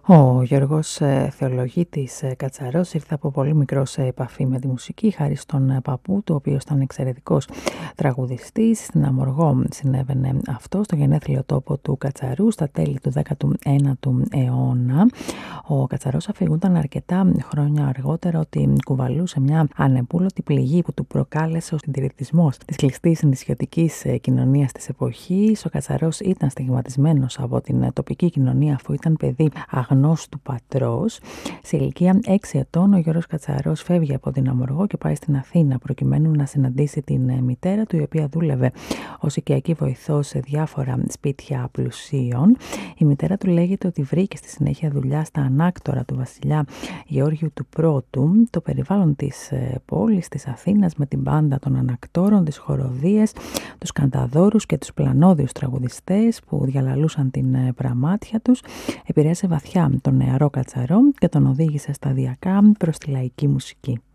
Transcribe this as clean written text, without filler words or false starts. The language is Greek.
Ο Γιώργος Θεολογίτης Κατσαρός ήρθε από πολύ μικρό σε επαφή με τη μουσική χάρη στον παππού του, ο οποίος ήταν εξαιρετικός τραγουδιστής. Στην Αμοργό συνέβαινε αυτό, στο γενέθλιο τόπο του Κατσαρού στα τέλη του 19ου αιώνα. Ο Κατσαρός αφηγούνταν αρκετά χρόνια αργότερα ότι κουβαλούσε μια ανεπούλωτη πληγή που του προκάλεσε ο συντηρητισμός της κλειστής νησιωτικής κοινωνίας της εποχής. Ο Κατσαρός ήταν στιγματισμένος από την τοπική κοινωνία αφού ήταν παιδί αγνώστου πατρός. Σε ηλικία 6 ετών ο Γιώργος Κατσαρός φεύγει από την Αμοργό και πάει στην Αθήνα προκειμένου να συναντήσει την μητέρα του, η οποία δούλευε ως οικιακή βοηθός σε διάφορα σπίτια πλουσίων. Η μητέρα του λέγεται ότι βρήκε στη συνέχεια δουλειά στα ανάκτορα του βασιλιά Γεώργιου του Πρώτου. Το περιβάλλον της πόλης της Αθήνας με την μπάντα των ανακτόρων, τις χοροδίες, τους κανταδόρους και τους πλανόδιους τραγουδιστές που διαλαλούσαν την πραμάτια τους επηρέασε βαθιά τον νεαρό Κατσαρό και τον οδήγησε σταδιακά προς τη λαϊκή μουσική.